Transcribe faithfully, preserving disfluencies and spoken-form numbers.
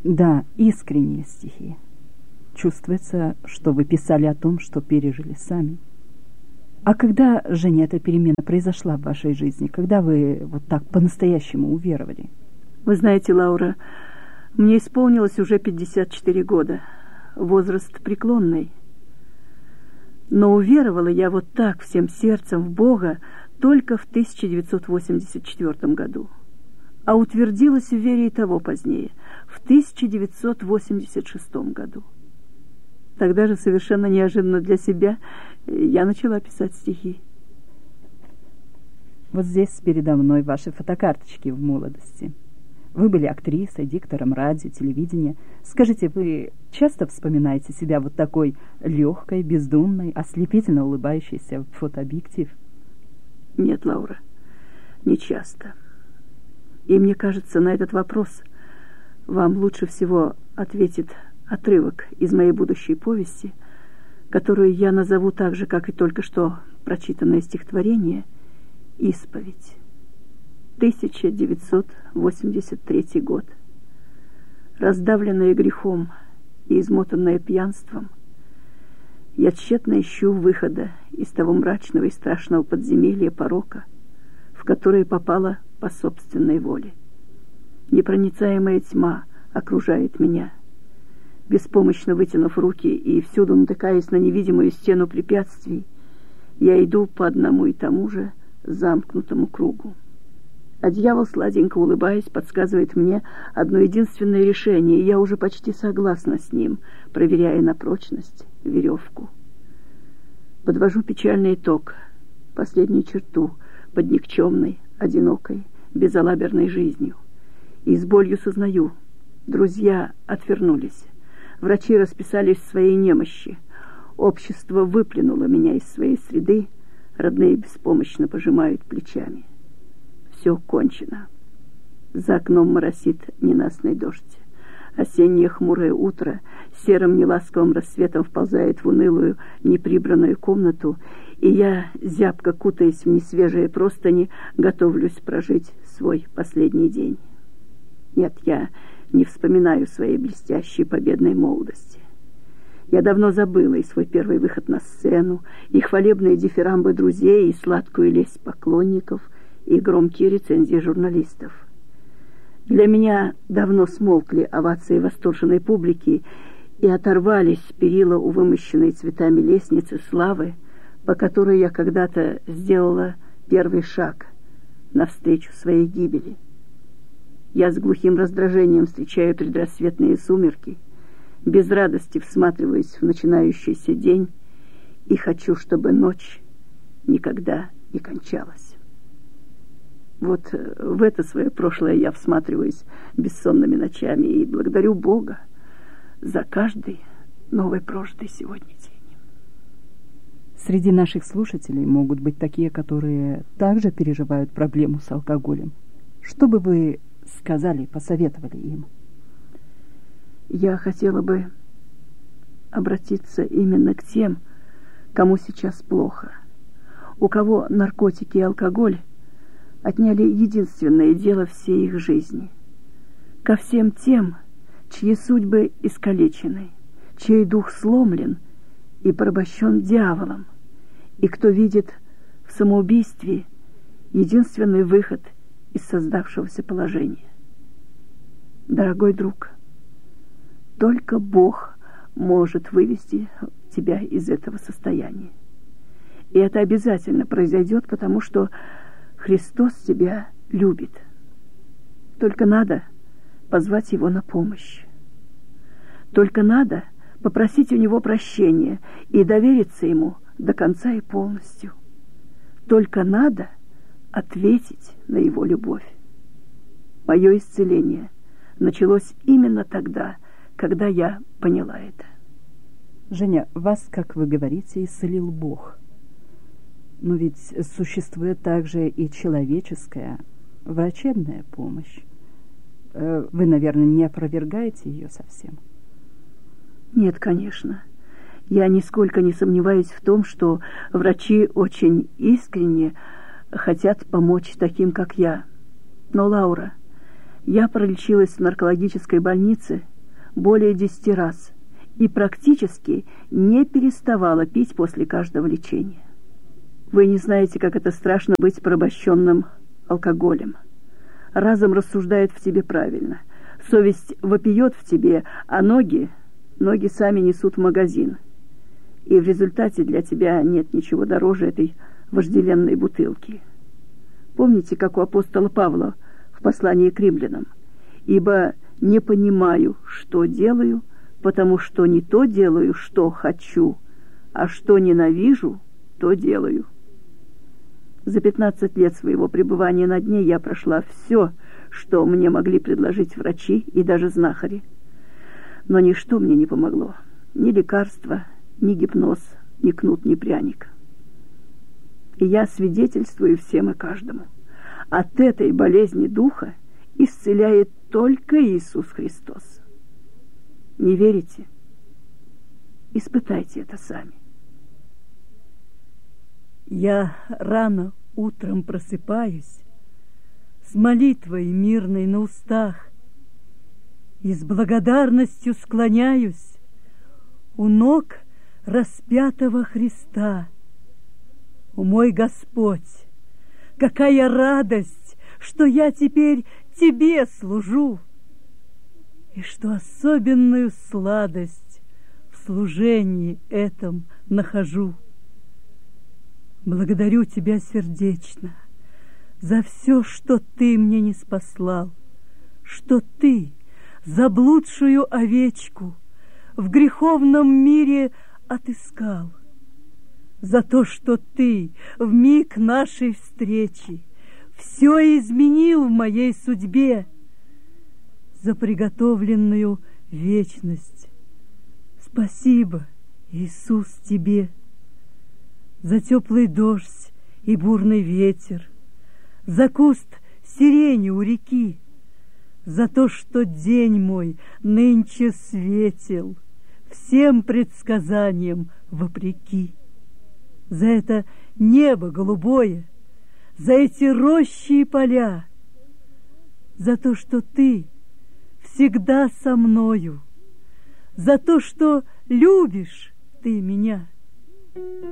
Да, искренние стихи. Чувствуется, что вы писали о том, что пережили сами. А когда, Женя, эта перемена произошла в вашей жизни? Когда вы вот так по-настоящему уверовали? Вы знаете, Лаура, мне исполнилось уже пятьдесят четыре года. Возраст преклонный. Но уверовала я вот так всем сердцем в Бога только в тысяча девятьсот восемьдесят четвёртом году. А утвердилась в вере и того позднее, в тысяча девятьсот восемьдесят шестом году. Тогда же, совершенно неожиданно для себя, я начала писать стихи. Вот здесь передо мной ваши фотокарточки в молодости. Вы были актрисой, диктором радио, телевидения. Скажите, вы часто вспоминаете себя вот такой легкой, бездумной, ослепительно улыбающейся в фотообъектив? Нет, Лаура, не часто. И мне кажется, на этот вопрос вам лучше всего ответит отрывок из моей будущей повести, которую я назову так же, как и только что прочитанное стихотворение «Исповедь». тысяча девятьсот восемьдесят третий год. Раздавленная грехом и измотанная пьянством, я тщетно ищу выхода из того мрачного и страшного подземелья порока, в которое попала по собственной воле. Непроницаемая тьма окружает меня. Беспомощно вытянув руки и всюду натыкаясь на невидимую стену препятствий, я иду по одному и тому же замкнутому кругу. А дьявол, сладенько улыбаясь, подсказывает мне одно единственное решение, и я уже почти согласна с ним, проверяя на прочность веревку. Подвожу печальный итог, последнюю черту под никчемной, одинокой, безалаберной жизнью. И с болью сознаю, друзья отвернулись, врачи расписались в своей немощи, общество выплюнуло меня из своей среды, родные беспомощно пожимают плечами. Все кончено. За окном моросит ненастный дождь. Осеннее хмурое утро серым неласковым рассветом вползает в унылую, неприбранную комнату, и я, зябко кутаясь в несвежие простыни, готовлюсь прожить свой последний день. Нет, я не вспоминаю своей блестящей победной молодости. Я давно забыла и свой первый выход на сцену, и хвалебные дифирамбы друзей, и сладкую лесть поклонников, и громкие рецензии журналистов. Для меня давно смолкли овации восторженной публики и оторвались перила у вымощенной цветами лестницы славы, по которой я когда-то сделала первый шаг навстречу своей гибели. Я с глухим раздражением встречаю предрассветные сумерки, без радости всматриваюсь в начинающийся день и хочу, чтобы ночь никогда не кончалась. Вот в это свое прошлое я всматриваюсь бессонными ночами и благодарю Бога за каждый новый прожитый сегодня день. Среди наших слушателей могут быть такие, которые также переживают проблему с алкоголем. Что бы вы сказали, посоветовали им? Я хотела бы обратиться именно к тем, кому сейчас плохо, у кого наркотики и алкоголь отняли единственное дело всей их жизни. Ко всем тем, чьи судьбы искалечены, чей дух сломлен и порабощен дьяволом, и кто видит в самоубийстве единственный выход из создавшегося положения. Дорогой друг, только Бог может вывести тебя из этого состояния. И это обязательно произойдет, потому что Христос тебя любит. Только надо позвать Его на помощь. Только надо попросить у Него прощения и довериться Ему до конца и полностью. Только надо ответить на Его любовь. Мое исцеление началось именно тогда, когда я поняла это. Женя, вас, как вы говорите, исцелил Бог. Но ведь существует также и человеческая, врачебная помощь. Вы, наверное, не опровергаете ее совсем? Нет, конечно. Я нисколько не сомневаюсь в том, что врачи очень искренне хотят помочь таким, как я. Но, Лаура, я пролечилась в наркологической больнице более десяти раз и практически не переставала пить после каждого лечения. Вы не знаете, как это страшно быть порабощенным алкоголем. Разум рассуждает в тебе правильно, совесть вопиет в тебе, а ноги, ноги сами несут в магазин. И в результате для тебя нет ничего дороже этой вожделенной бутылки. Помните, как у апостола Павла в послании к римлянам? «Ибо не понимаю, что делаю, потому что не то делаю, что хочу, а что ненавижу, то делаю». За пятнадцать лет своего пребывания на дне я прошла все, что мне могли предложить врачи и даже знахари. Но ничто мне не помогло. Ни лекарства, ни гипноз, ни кнут, ни пряник. И я свидетельствую всем и каждому. От этой болезни духа исцеляет только Иисус Христос. Не верите? Испытайте это сами. Я рано утром просыпаюсь с молитвой мирной на устах и с благодарностью склоняюсь у ног распятого Христа. О мой Господь, какая радость, что я теперь Тебе служу, и что особенную сладость в служении этом нахожу. Благодарю Тебя сердечно за все, что Ты мне не спаслал, что Ты, заблудшую овечку, в греховном мире отыскал, за то, что Ты в миг нашей встречи все изменил в моей судьбе, за приготовленную вечность. Спасибо, Иисус, Тебе, за теплый дождь и бурный ветер, за куст сирени у реки, за то, что день мой нынче светел, всем предсказаниям вопреки, за это небо голубое, за эти рощи и поля, за то, что Ты всегда со мною, за то, что любишь Ты меня.